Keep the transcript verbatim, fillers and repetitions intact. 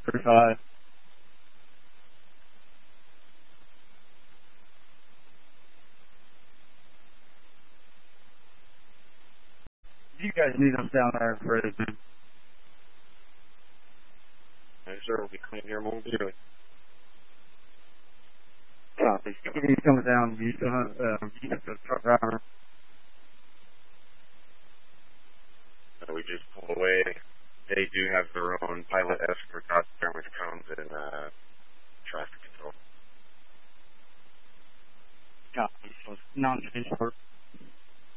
thirty-five. You guys need us down there for it, man. Yes, sir. We'll be clean here momentarily. Copy. He's coming down. He's going to uh, the truck driver. Uh, we just pulled away. They do have their own pilot escort out there, which comes in uh, traffic control. Copy. So it's non-transport.